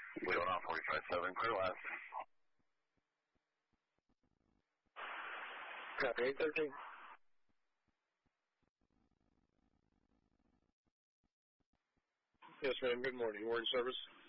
Going on 45-7, clear last. Copy, 813. Yes, ma'am. Good morning. Warden Service.